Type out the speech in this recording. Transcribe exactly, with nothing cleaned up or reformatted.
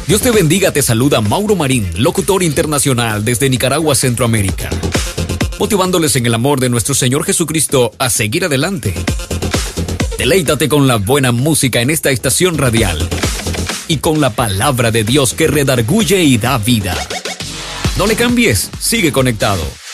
Dios te bendiga, te saluda Mauro Marín, locutor internacional desde Nicaragua, Centroamérica, motivándoles en el amor de nuestro Señor Jesucristo a seguir adelante. Deleítate con la buena música en esta estación radial y con la palabra de Dios que redarguye y da vida. No le cambies, sigue conectado.